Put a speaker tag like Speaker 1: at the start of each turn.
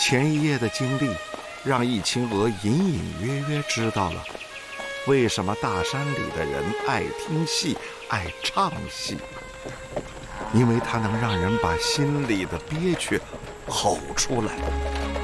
Speaker 1: 前一夜的经历让易清娥隐隐约约知道了为什么大山里的人爱听戏、爱唱戏，因为它能让人把心里的憋屈吼出来。